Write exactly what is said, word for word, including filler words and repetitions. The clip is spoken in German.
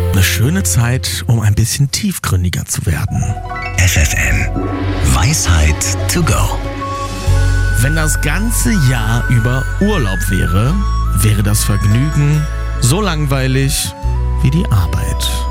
Eine schöne Zeit, um ein bisschen tiefgründiger zu werden. F F M. Weisheit to go. Wenn das ganze Jahr über Urlaub wäre, wäre das Vergnügen so langweilig wie die Arbeit.